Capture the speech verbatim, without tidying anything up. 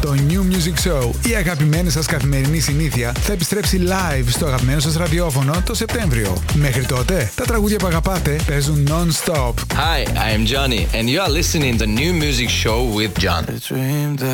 Το New Music Show, η αγαπημένη σας καθημερινή συνήθεια, θα επιστρέψει live στο αγαπημένο σας ραδιόφωνο το Σεπτέμβριο. Μέχρι τότε, τα τραγούδια που αγαπάτε παίζουν non-stop. Hi, I am Johnny and you are listening to New Music Show with John.